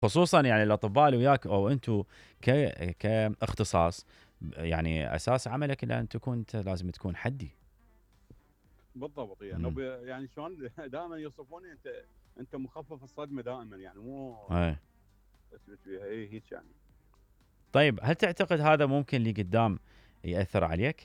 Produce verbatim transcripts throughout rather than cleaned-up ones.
خصوصا يعني الاطباء اللي وياك او انتم ك كاختصاص، يعني اساس عملك ان تكون انت لازم تكون حدي. بالضبط يعني امم يعني شلون دائما يوصفوني انت انت مخفف الصدمه دائما يعني مو اي. اثبت فيها اي هيك يعني. طيب هل تعتقد هذا ممكن اللي قدام ياثر عليك؟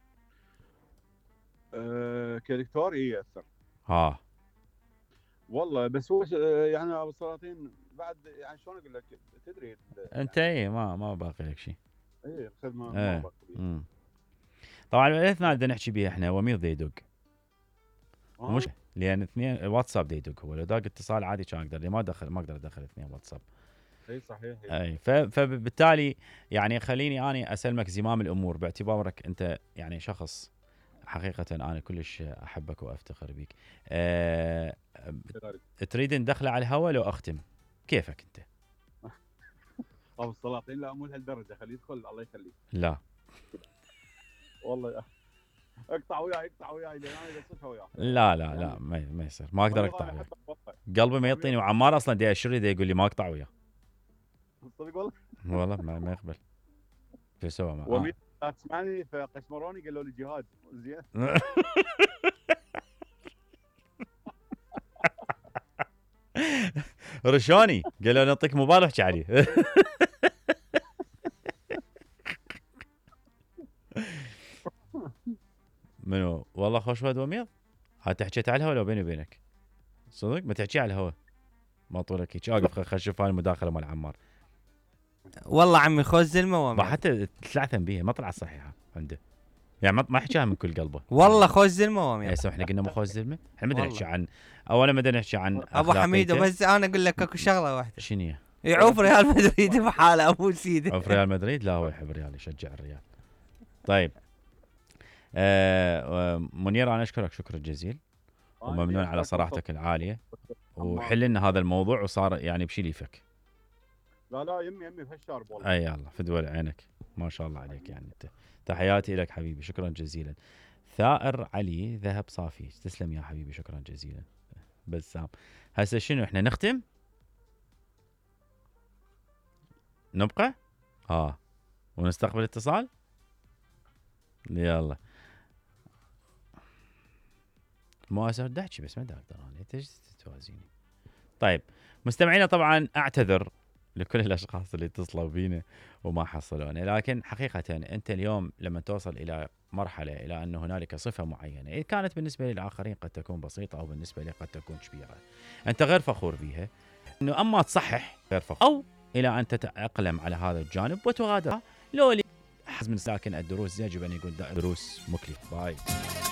أه كدكتور اي ياثر ها. والله، بس هو ش- يعني ابو السلاطين بعد يعني شلون اقول لك تدري ال- انت يعني اي ما ما باقي لك شيء. اي الخدمه ما ايه. باقي بيها. امم طبعا الاثنين بدنا نحكي بيه احنا، وميض دا يدق اه ومش لان اثنين واتساب دا يدق، هو لو داق اتصال عادي كان اقدر، لي ما دخل ما اقدر ادخل اثنين واتساب. اي صحيح اي. اي ف- فبالتالي يعني خليني اني اسلمك زمام الامور باعتبارك انت يعني شخص حقيقة انا كلش احبك وافتخر بك. أه كذلك. تريد ندخله على الهواء لو اختم؟ كيفك انت. ابو السلاطين لا مو لهالدرجه، خليه يدخل الله يخليك. لا والله اقطع وياي اقطع وياي لان انا قصتها وياه لا لا يعني. لا ما ما يصير، ما اقدر مريض اقطع انا وياك. احبه والله. قلبي ما يا يعطيني، مريض وعمار اصلا دي اشري دي يقول لي ما اقطع وياه. صدق والله. والله ما, ما يقبل. شو سوى ما آه. ومين لا تسمعني فقشمروني قالوا لي جهاد زين. رشوني قالوا نعطيك موبايل واحكي عليه. منو والله خوش ود وميض. هات حكيت على الهوا لو بيني وبينك صدق ما تحكي على الهوا، ما طولك هيك اقف خل اشوف هاي المداخله مال عمار. والله عمي خوش زلمه ما واميض. حتى تلعثم بيها ما طلعت صحيحه عنده، يعني ما ما حكاها من كل قلبه. والله خوش زلمه يا واميض. سو احنا قلنا ما خوش زلمه، احنا بدنا نحكي والله. عن اولا بدنا نحكي عن ابو حميد أخلاقيته. بس انا اقول لك اكو شغله واحده، شنو هي؟ يعوف ريال مدريد بحاله ابو سيدي. عوف ريال مدريد؟ لا هو يحب ريال، يشجع الريال. طيب آه منير انا اشكرك شكرا جزيلا وممنون على صراحتك العاليه، وحل لنا هذا الموضوع وصار يعني بشي ليفك. لا لا يمي يمي بهالشارب والله. اي يلا فدوى عينك ما شاء الله عليك يعني انت. تحياتي لك حبيبي شكرا جزيلا. ثائر علي ذهب صافي تسلم يا حبيبي شكرا جزيلا. بسام هسه شنو احنا نختم؟ نبقى؟ اه ونستقبل اتصال؟ يلا مو اسف بدي احكي بس ما اقدر انا ايش توازيني. طيب مستمعينا طبعا اعتذر لكل الاشخاص اللي اتصلوا بينا وما حصلونا، لكن حقيقه انت اليوم لما توصل الى مرحله الى ان هنالك صفه معينه، إذا كانت بالنسبه للاخرين قد تكون بسيطه او بالنسبه لي قد تكون كبيره، انت غير فخور بها، انه اما تصحح غير فخور او الى ان تتاقلم على هذا الجانب وتغادر. لو لي حزم ساكن الدروس يجب ان يكون دروس مكلفه. باي.